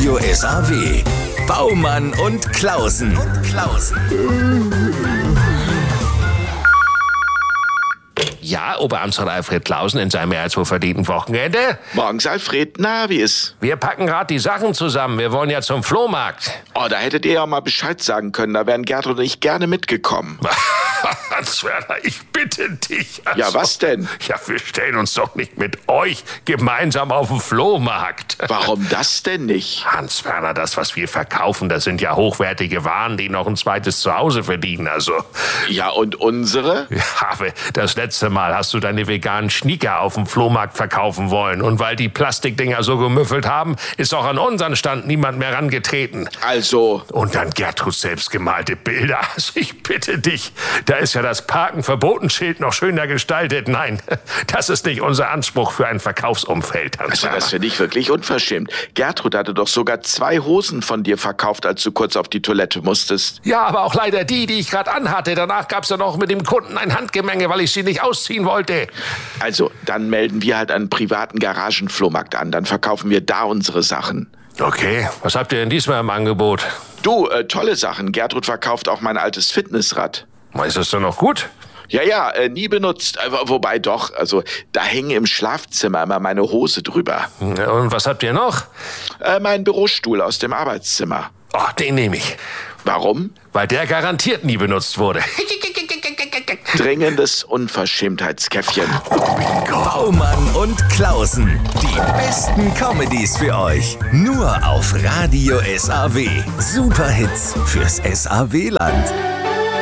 Radio SAW. Baumann und Klausen. Ja, Oberamtsrat Alfred Klausen in seinem mehr als wohlverdienten Wochenende. Morgens, Alfred. Na, wie ist? Wir packen gerade die Sachen zusammen. Wir wollen ja zum Flohmarkt. Oh, da hättet ihr ja mal Bescheid sagen können. Da wären Gertrud und ich gerne mitgekommen. Hans-Werner, ich bitte dich. Also, Ja, was denn? Ja, wir stellen uns doch nicht mit euch gemeinsam auf den Flohmarkt. Warum das denn nicht? Hans-Werner, das, was wir verkaufen, das sind ja hochwertige Waren, die noch ein zweites Zuhause verdienen. Also, Ja, und unsere? ja, aber das letzte Mal hast du deine veganen Schnieker auf dem Flohmarkt verkaufen wollen. Und weil die Plastikdinger so gemüffelt haben, ist auch an unseren Stand niemand mehr rangetreten. Also, Und dann Gertruds selbstgemalte Bilder. Also ich bitte dich, da ist ja das Parken-Verbotenschild noch schöner gestaltet. Nein, das ist nicht unser Anspruch für ein Verkaufsumfeld. also das finde ich wirklich unverschämt. Gertrud hatte doch sogar 2 Hosen von dir verkauft, als du kurz auf die Toilette musstest. Ja, aber auch leider die ich gerade anhatte. Danach gab's ja noch mit dem Kunden ein Handgemenge, weil ich sie nicht ausziehen wollte. Also, dann melden wir halt einen privaten Garagenflohmarkt an. Dann verkaufen wir da unsere Sachen. Okay, was habt ihr denn diesmal im Angebot? Du, tolle Sachen. Gertrud verkauft auch mein altes Fitnessrad. Ist das denn noch gut? Ja, nie benutzt. Wobei doch, also da hängen im Schlafzimmer immer meine Hose drüber. Und was habt ihr noch? Mein Bürostuhl aus dem Arbeitszimmer. Oh, den nehme ich. Warum? Weil der garantiert nie benutzt wurde. Dringendes Unverschämtheitskäffchen. Baumann und Klausen. Die besten Comedies für euch. Nur auf Radio SAW. Superhits fürs SAW-Land.